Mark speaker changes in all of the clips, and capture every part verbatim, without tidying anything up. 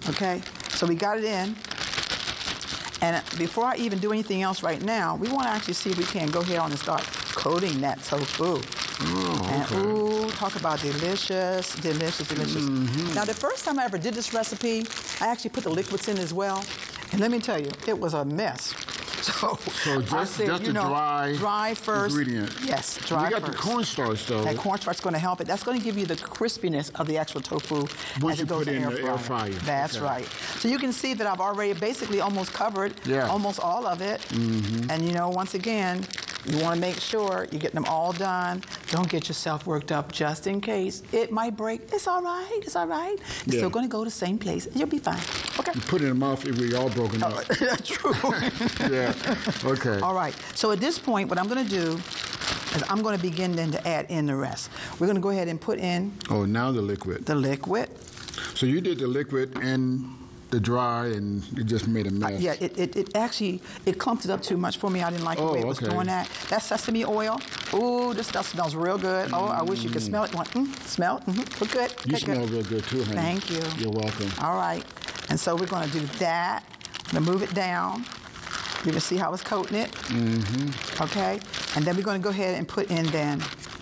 Speaker 1: Okay, so we got it in. And before I even do anything else right now, we want to actually see if we can go ahead on and start coating that tofu.
Speaker 2: Oh,
Speaker 1: and
Speaker 2: okay.
Speaker 1: ooh, talk about delicious, delicious, delicious.
Speaker 2: Mm-hmm.
Speaker 1: Now, the first time I ever did this recipe, I actually put the liquids in as well. And let me tell you, it was a mess. So,
Speaker 2: so just,
Speaker 1: I said,
Speaker 2: just
Speaker 1: you
Speaker 2: the
Speaker 1: know,
Speaker 2: dry,
Speaker 1: dry first.
Speaker 2: ingredient.
Speaker 1: Yes, dry
Speaker 2: You got
Speaker 1: first.
Speaker 2: the cornstarch, though.
Speaker 1: That cornstarch is going to help it. That's going to give you the crispiness of the actual tofu
Speaker 2: Once
Speaker 1: as
Speaker 2: you
Speaker 1: it goes
Speaker 2: put it
Speaker 1: in
Speaker 2: in
Speaker 1: the
Speaker 2: the
Speaker 1: air
Speaker 2: air
Speaker 1: fryer.
Speaker 2: fryer.
Speaker 1: That's
Speaker 2: Okay.
Speaker 1: right. So you can see that I've already basically almost covered
Speaker 2: Yeah.
Speaker 1: almost all of it.
Speaker 2: Mm-hmm.
Speaker 1: And you know, once again, you want to make sure you're getting them all done. Don't get yourself worked up just in case. It might break. It's all right. It's all right. It's
Speaker 2: Yeah.
Speaker 1: still going to go the same place. You'll be fine. Okay.
Speaker 2: You put it in the mouth, it will be all broken up.
Speaker 1: That's true.
Speaker 2: Yeah. Okay.
Speaker 1: All right. So at this point, what I'm going to do is I'm going to begin then to add in the rest. We're going to go ahead and put in
Speaker 2: Oh, now the liquid.
Speaker 1: the liquid.
Speaker 2: So you did the liquid and the dry, and it just made a mess.
Speaker 1: Yeah, it, it, it actually, it clumped it up too much for me. I didn't like the
Speaker 2: Oh,
Speaker 1: way it was
Speaker 2: okay.
Speaker 1: doing that. That's sesame oil. Ooh, this stuff smells real good. Oh, I wish you could smell it. You want, mm, smell it? Mm-hmm. Look good.
Speaker 2: You
Speaker 1: Look
Speaker 2: smell
Speaker 1: good.
Speaker 2: real good, too, honey.
Speaker 1: Thank you.
Speaker 2: You're welcome.
Speaker 1: All right. And so we're going to do that. I'm going to move it down. You can see how it's coating it.
Speaker 2: Mm-hmm.
Speaker 1: Okay. And then we're going to go ahead and put in then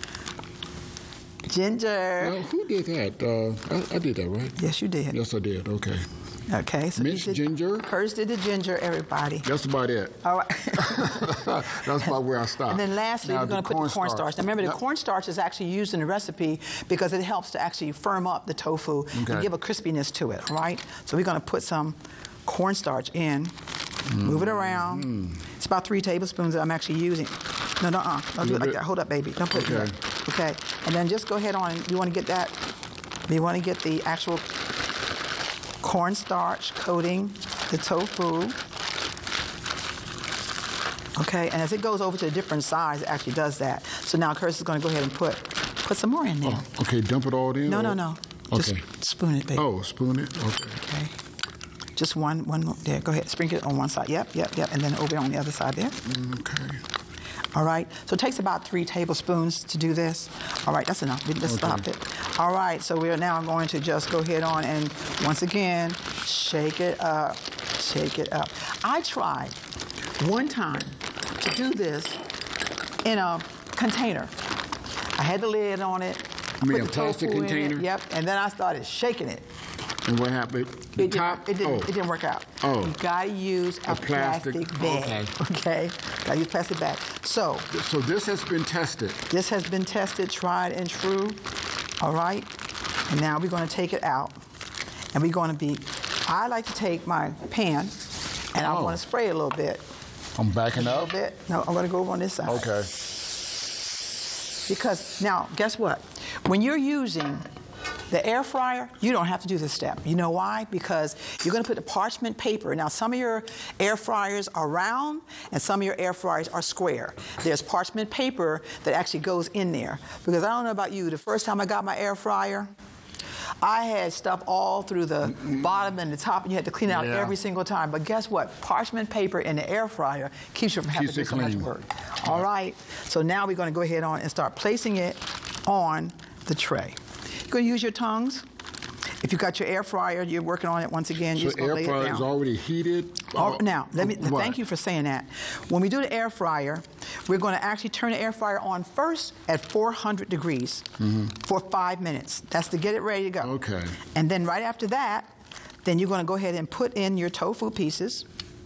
Speaker 1: ginger.
Speaker 2: Well, who did that? Uh, I, I did that, right?
Speaker 1: Yes, you did.
Speaker 2: Yes, I did. Okay.
Speaker 1: Okay. So
Speaker 2: Minced
Speaker 1: you did,
Speaker 2: ginger?
Speaker 1: Curtis did the ginger, everybody.
Speaker 2: That's about it.
Speaker 1: All right.
Speaker 2: That's about where I stopped.
Speaker 1: And then lastly,
Speaker 2: Now,
Speaker 1: we're going
Speaker 2: the
Speaker 1: to put the cornstarch.
Speaker 2: cornstarch.
Speaker 1: Now remember, the
Speaker 2: Yep.
Speaker 1: cornstarch is actually used in the recipe because it helps to actually firm up the tofu
Speaker 2: Okay.
Speaker 1: and give a crispiness to it, right? So we're going to put some cornstarch in, mm. move it around. Mm. It's about three tablespoons that I'm actually using. No, no, uh, don't do it like that. Hold up, baby. Don't put
Speaker 2: Okay.
Speaker 1: it in there. Okay. And then just go ahead on. You want to get that. You want to get the actual cornstarch coating the tofu. Okay, and as it goes over to a different size, it actually does that. So now Curtis is going to go ahead and put put some more in there.
Speaker 2: Oh, okay, dump it all in?
Speaker 1: No,
Speaker 2: or?
Speaker 1: no, no.
Speaker 2: Okay.
Speaker 1: Just spoon it, baby.
Speaker 2: Oh, spoon it? Okay.
Speaker 1: Okay. Just one, one more. There, go ahead. Sprinkle it on one side. Yep, yep, yep. And then over on the other side there.
Speaker 2: Okay.
Speaker 1: All right. So it takes about three tablespoons to do this. All right, that's enough. Let's
Speaker 2: Okay.
Speaker 1: stop it. All right. So we are now going to just go ahead on and once again shake it up, shake it up. I tried one time to do this in a container. I had the lid on it.
Speaker 2: You mean
Speaker 1: put
Speaker 2: a
Speaker 1: the
Speaker 2: plastic
Speaker 1: tofu in it,
Speaker 2: container?
Speaker 1: Yep. And then I started shaking it.
Speaker 2: And what happened? The
Speaker 1: It
Speaker 2: top?
Speaker 1: didn't, it, didn't,
Speaker 2: oh.
Speaker 1: it didn't work out.
Speaker 2: Oh.
Speaker 1: You gotta use a,
Speaker 2: A plastic-
Speaker 1: plastic, bag. Okay. Gotta use plastic bag. So
Speaker 2: So this has been tested.
Speaker 1: this has been tested, tried and true. All right. And now we're gonna take it out. And we're gonna be, I like to take my pan and I
Speaker 2: Oh.
Speaker 1: wanna spray it a little bit.
Speaker 2: I'm backing
Speaker 1: A little
Speaker 2: up.
Speaker 1: bit. No, I'm gonna go over on this side.
Speaker 2: Okay.
Speaker 1: Because now, guess what? When you're using the air fryer, you don't have to do this step. You know why? Because you're going to put the parchment paper. Now, some of your air fryers are round and some of your air fryers are square. There's parchment paper that actually goes in there. Because I don't know about you, the first time I got my air fryer, I had stuff all through the bottom and the top, and you had to clean it out
Speaker 2: Yeah.
Speaker 1: every single time. But guess what? Parchment paper in the air fryer keeps you from having
Speaker 2: Keeps
Speaker 1: to
Speaker 2: it
Speaker 1: do so much
Speaker 2: clean.
Speaker 1: work. All right. So now we're going to go ahead on and start placing it on the tray. You're going to use your tongues. If you got your air fryer, you're working on it once again.
Speaker 2: So
Speaker 1: You're just going to
Speaker 2: air
Speaker 1: lay it
Speaker 2: fryer
Speaker 1: down.
Speaker 2: is already heated?
Speaker 1: Oh,
Speaker 2: Uh,
Speaker 1: now, let me
Speaker 2: what?
Speaker 1: thank you for saying that. When we do the air fryer, we're going to actually turn the air fryer on first at four hundred degrees
Speaker 2: Mm-hmm.
Speaker 1: for five minutes. That's to get it ready to go.
Speaker 2: Okay.
Speaker 1: And then right after that, then you're going to go ahead and put in your tofu pieces.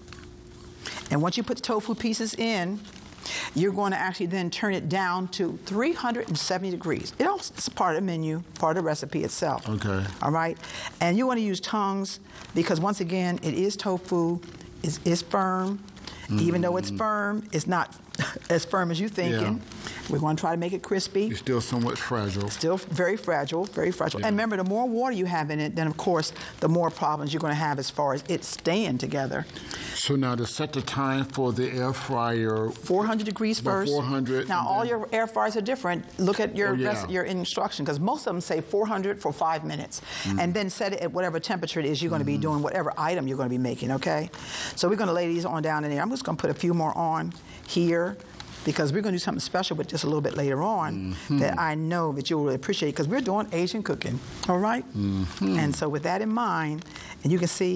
Speaker 1: And once you put the tofu pieces in, you're going to actually then turn it down to three hundred seventy degrees. It also, it's a part of the menu, part of the recipe itself.
Speaker 2: Okay.
Speaker 1: All right? And you want to use tongues because, once again, it is tofu. It's, it's firm. Mm. Even though it's firm, it's not as firm as you're thinking.
Speaker 2: Yeah.
Speaker 1: We're going to try to make it crispy.
Speaker 2: It's still somewhat fragile.
Speaker 1: Still very fragile, very fragile.
Speaker 2: Yeah.
Speaker 1: And remember, the more water you have in it, then, of course, the more problems you're going to have as far as it staying together.
Speaker 2: So now to set the time for the air fryer,
Speaker 1: four hundred degrees
Speaker 2: About
Speaker 1: first.
Speaker 2: four hundred,
Speaker 1: Now,
Speaker 2: and
Speaker 1: all
Speaker 2: then-
Speaker 1: your air fryers are different. Look at your
Speaker 2: Oh, yeah.
Speaker 1: rest, your instruction, because most of them say four hundred for five minutes.
Speaker 2: Mm.
Speaker 1: And then set it at whatever temperature it is you're going to be doing, whatever item you're going to be making, okay? So we're going to lay these on down in there. I'm just going to put a few more on here. because we're going to do something special with this a little bit later on
Speaker 2: Mm-hmm.
Speaker 1: that I know that you'll really appreciate, because we're doing Asian cooking, all right?
Speaker 2: Mm-hmm.
Speaker 1: And so with that in mind, and you can see